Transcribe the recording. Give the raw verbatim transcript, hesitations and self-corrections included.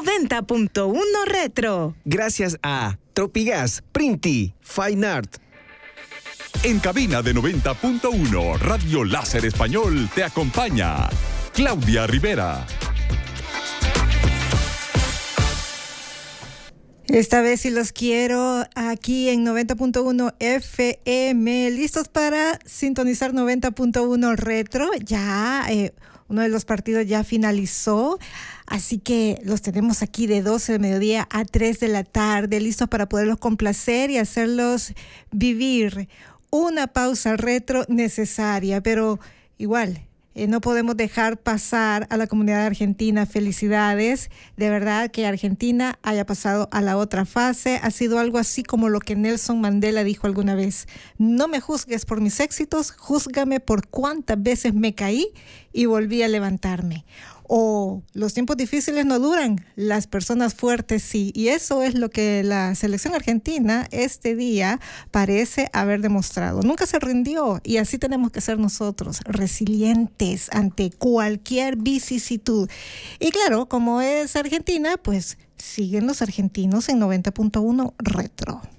noventa punto uno Retro. Gracias a Tropigas, Printi, Fine Art. En cabina de noventa punto uno, Radio Láser Español te acompaña Claudia Rivera. Esta vez sí los quiero aquí en noventa punto uno F M. ¿Listos para sintonizar noventa punto uno Retro? Ya eh, uno de los partidos ya finalizó, así que los tenemos aquí de doce del mediodía a tres de la tarde, listos para poderlos complacer y hacerlos vivir una pausa retro necesaria, pero igual Eh, no podemos dejar pasar a la comunidad argentina. Felicidades, de verdad que Argentina haya pasado a la otra fase. Ha sido algo así como lo que Nelson Mandela dijo alguna vez: no me juzgues por mis éxitos, júzgame por cuántas veces me caí y volví a levantarme. O los tiempos difíciles no duran, las personas fuertes sí. Y eso es lo que la selección argentina este día parece haber demostrado. Nunca se rindió, y así tenemos que ser nosotros, resilientes ante cualquier vicisitud. Y claro, como es Argentina, pues siguen los argentinos en noventa punto uno Retro.